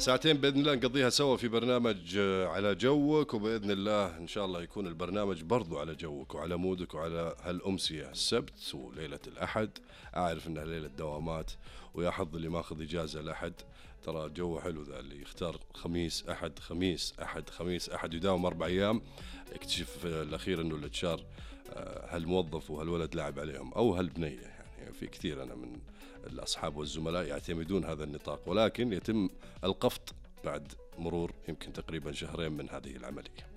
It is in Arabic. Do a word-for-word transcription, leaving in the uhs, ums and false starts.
ساعتين بإذن الله نقضيها سوا في برنامج على جوك، وبإذن الله إن شاء الله يكون البرنامج برضو على جوك وعلى مودك وعلى هالأمسية السبت وليلة الأحد. أعرف إنها ليلة دوامات، ويا حظ اللي ماخذ إجازة الأحد، ترى جو حلو ذا اللي يختار خميس أحد خميس أحد خميس أحد يداوم أربع أيام، يكتشف الأخير إنه الاتشار هالموظف وهالولد لاعب عليهم أو هالبنية. يعني في كثير أنا من الأصحاب والزملاء يعتمدون هذا النطاق، ولكن يتم القفط بعد مرور يمكن تقريبا شهرين من هذه العملية.